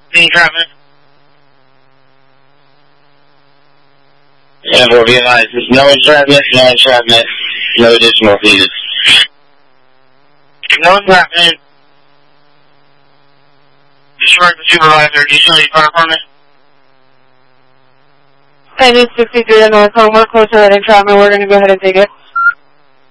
The entrapment. And we'll be advised, no entrapment, no additional fees. No entrapment. Short the supervisor, utility fire department. Engine 63 on North Home, we're close to that entrapment, we're going to go ahead and take it.